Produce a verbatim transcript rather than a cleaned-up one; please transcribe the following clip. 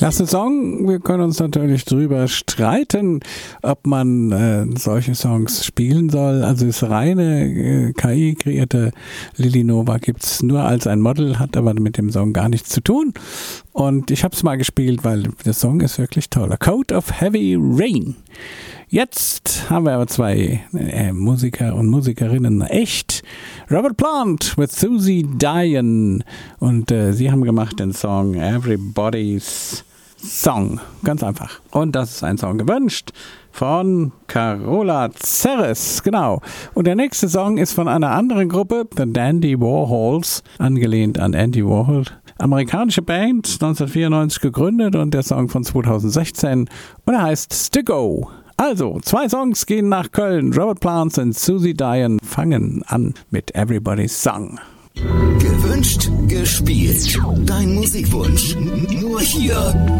Klasse Song. Wir können uns natürlich drüber streiten, ob man äh, solche Songs spielen soll. Also das reine äh, K I-kreierte Lily Nova gibt's nur als ein Model, hat aber mit dem Song gar nichts zu tun. Und ich habe es mal gespielt, weil der Song ist wirklich toll. A Coat of Heavy Rain. Jetzt haben wir aber zwei äh, Musiker und Musikerinnen. Echt. Robert Plant with Susie Diane. Und äh, sie haben gemacht den Song Everybody's Song. Ganz einfach. Und das ist ein Song gewünscht von Carola Ceres. Genau. Und der nächste Song ist von einer anderen Gruppe, The Dandy Warhols, angelehnt an Andy Warhol. Amerikanische Band, neunzehnhundertvierundneunzig gegründet, und der Song von zweitausendsechzehn. Und er heißt Stigo. Also, zwei Songs gehen nach Köln. Robert Plant und Susie Diane fangen an mit Everybody's Song. Gewünscht, gespielt. Dein Musikwunsch. Nur hier